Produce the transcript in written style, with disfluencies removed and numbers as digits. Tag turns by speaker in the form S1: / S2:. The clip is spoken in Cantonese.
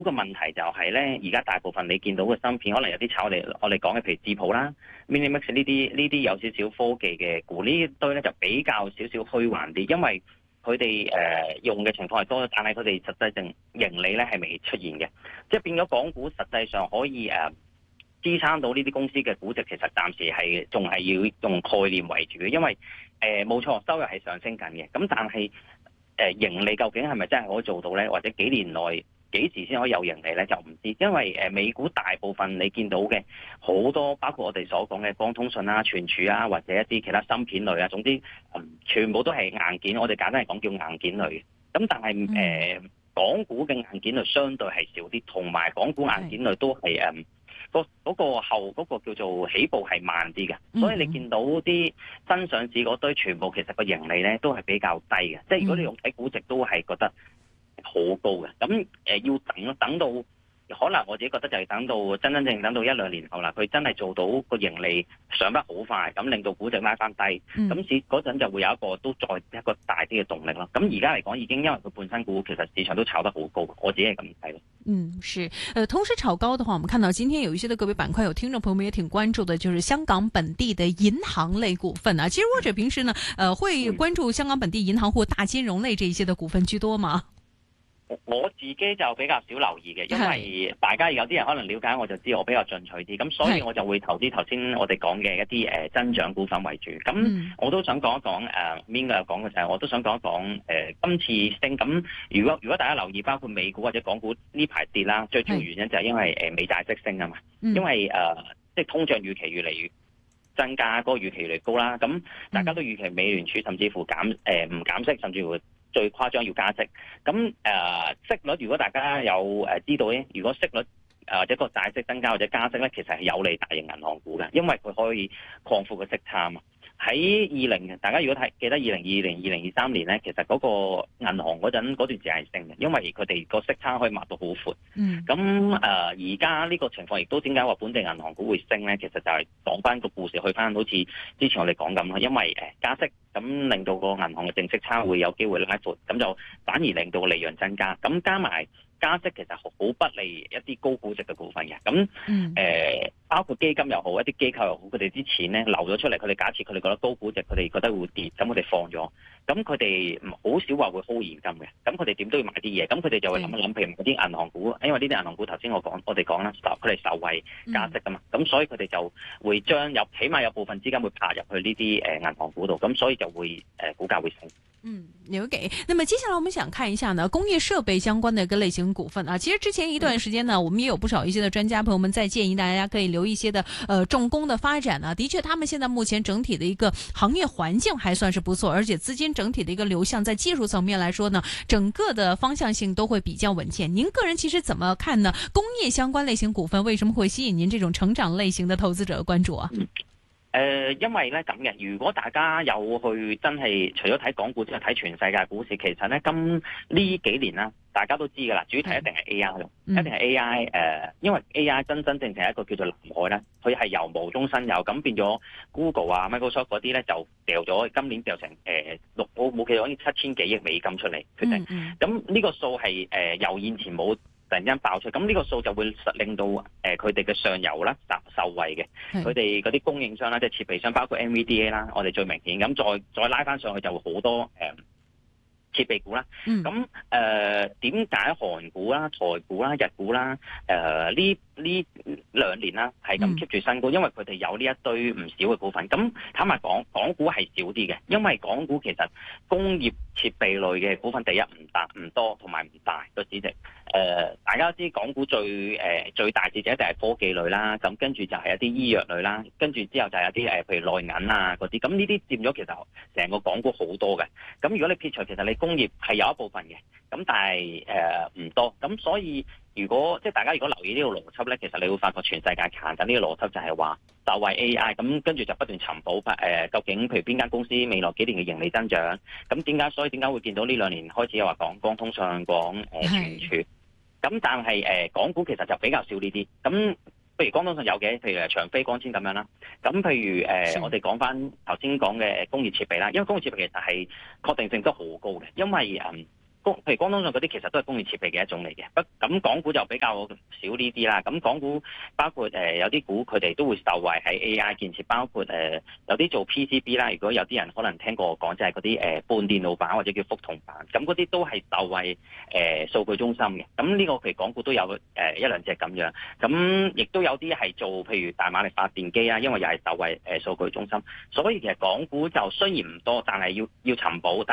S1: 個問題就係咧，而家大部分你見到嘅芯片，可能有啲炒我哋講嘅，譬如智譜啦、Mini-Mix 呢啲有少少科技嘅股，呢一堆咧就比較少少虛幻啲，因為佢哋用嘅情況係多，但係佢哋實際性盈利咧係未出現嘅，即係變咗港股實際上可以支撐到呢啲公司嘅估值，其實暫時係仲係要用概念為主嘅，因為冇錯收入係上升緊嘅，咁但係盈利究竟係咪真係可以做到咧？或者幾年內幾時先可以有盈利咧？就唔知，因為美股大部分你見到嘅好多，包括我哋所講嘅光通訊啊、存儲啊，或者一啲其他芯片類啊，總之全部都係硬件。我哋簡單嚟講叫硬件類嘅。咁但係港股嘅硬件類相對係少啲，同埋港股硬件類都係嗰個後嗰個叫做起步係慢啲嘅，所以你見到啲新上市嗰堆全部其實個盈利咧都係比較低嘅，即係如果你用睇估值都係覺得好高嘅，咁要等到可能我自己覺得就係等到真正等到1-2年後啦，佢真係做到個盈利上得好快，咁令到估值拉翻低，咁嗰陣就會有一個大啲嘅動力咯。咁而家嚟講已經因為佢本身股其實市場都炒得好高，我自己係咁睇咯。
S2: 是，同時炒高的話，我們看到今天有一些的個別板塊，有聽眾朋友們也挺關注的，就是香港本地的銀行類股份啊。其實Roger平時呢，會關注香港本地銀行或大金融類這一些的股份居多嗎？
S1: 我自己就比較少留意嘅，因為大家有啲人可能了解我就知我比較進取啲，咁所以我就會投資頭先我哋講嘅一啲增長股份為主。咁我都想講一講邊個有講嘅就係，我都想講一講今次升。咁如果大家留意，包括美股或者港股呢排跌啦，最主要原因就係因為美債息升啊嘛，因為即係通脹預期越嚟越增加，嗰個預期越嚟越高啦。咁大家都預期美聯儲甚至乎唔減息，甚至乎最誇張要加息，咁息率如果大家有知道咧，如果息率或者個債息增加或者加息咧，其實係有利大型銀行股嘅，因為佢可以擴闊個息差啊。喺大家如果記得2020、2023年咧，其實嗰個銀行嗰段時間係升嘅，因為佢哋個息差可以擘到好闊。咁而家呢個情況亦都點解話本地銀行股會升咧？其實就係講翻個故事，去翻好似之前我哋講咁啦，因為加息咁令到個銀行嘅淨息差會有機會拉闊，咁就反而令到利潤增加。咁加埋加息其實好不利一啲高估值嘅股份嘅，咁包括基金又好，一啲機構又好，佢哋啲錢咧流咗出嚟，佢哋假設佢哋覺得高估值，佢哋覺得會跌，咁佢哋放咗，咁佢哋好少話會 hold 現金嘅，咁佢哋點都要買啲嘢，咁佢哋就會諗一諗，譬如嗰啲銀行股，因為呢啲銀行股頭先我哋講啦，佢哋受惠加息噶嘛，咁所以佢哋就會將起碼有部分資金會拍入去呢啲銀行股度，咁所以就會股價會升。
S2: OK。那麼接下來我們想看一下呢，工業設備相關的一個類型股份啊。其實之前一段時間呢，我們也有不少一些的專家朋友們在建議大家可以留一些的重工的發展啊。的確，他們現在目前整體的一個行業環境還算是不錯，而且資金整體的一個流向，在技術層面來說呢，整個的方向性都會比較穩健。您個人其實怎麼看呢？工業相關類型股份為什麼會吸引您這種成長類型的投資者關注啊？
S1: 因為咧咁嘅，如果大家有去真係除咗睇港股之外睇全世界股市，其實咧呢幾年啦，大家都知噶啦，主題一定係 AI 咯，一定係 AI 因為 AI 真正係一個叫做藍海咧，佢係由無中生有，咁變咗 Google 啊、Microsoft 嗰啲咧就掉咗，今年掉成冇記錯好似7,000幾億美金出嚟決定，咁呢個數係由以前冇突然間爆出，咁呢個數就會令到佢哋嘅上游啦受惠嘅，佢哋嗰啲供應商啦，即係設備商，包括 NVDA 啦，我哋最明顯，咁再拉翻上去就會好多設備股啦。咁點解韓股啦、台股啦、日股啦呢2年啦係咁 keep 住新高？因為佢哋有呢一堆唔少嘅股份。咁坦白講，港股係少啲嘅，因為港股其實工業設備類嘅股份第一唔多，同埋唔大個市值。大家都知港股最大市值一定係科技類啦，咁跟住就係一啲醫藥類啦，跟住之後就係一啲譬如內銀啊嗰啲，咁呢啲佔咗其實成個港股好多嘅。咁如果你撇除其實你工業係有一部分嘅，咁但係唔多，咁所以即係大家如果留意呢個邏輯咧，其實你會發覺全世界行緊呢個邏輯就係話就為 AI，咁跟住就不斷尋寶究竟譬如邊間公司未來幾年嘅盈利增長，咁所以點解會見到呢2年開始又話講光通訊講存儲，咁但係港股其實就比較少呢啲，咁譬如光通訊有嘅，譬如長飛光纖咁樣啦，咁譬如我哋講翻頭先講嘅工業設備啦，因為工業設備其實係確定性都好高嘅，因為譬如光通訊嗰啲其實都係工業設備嘅一種嚟嘅，咁港股就比較少呢啲啦。咁港股包括有啲股佢哋都會受惠喺 AI 建設，包括有啲做 PCB 啦。如果有啲人可能聽過我講，就係嗰啲半電路板或者叫覆銅板，咁嗰啲都係受惠數據中心嘅。咁呢個譬如港股都有一兩隻咁樣，咁亦都有啲係做譬如大馬力發電機啊，因為又係受惠數據中心。所以其實港股就雖然唔多，但係要尋寶。